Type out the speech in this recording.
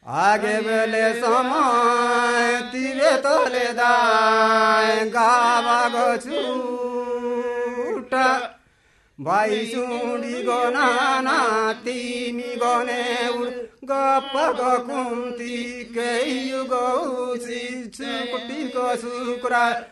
आगे बेले समय तिरे तले दाय गावागो छुटा भाइ सुडी गो नाना तिमी गने गप्प गकुम्ती केही गौसी छुकुटीको सुक्रा